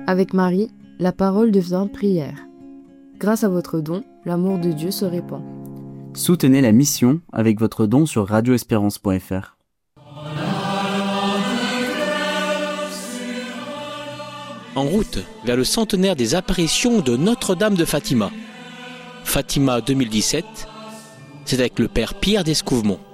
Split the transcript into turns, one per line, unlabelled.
Avec Marie, la parole devient prière. Grâce à votre don, l'amour de Dieu se répand.
Soutenez la mission avec votre don sur radioespérance.fr.
En route vers le centenaire des apparitions de Notre-Dame de Fatima. Fatima 2017, c'est avec le Père Pierre d'Escouvemont.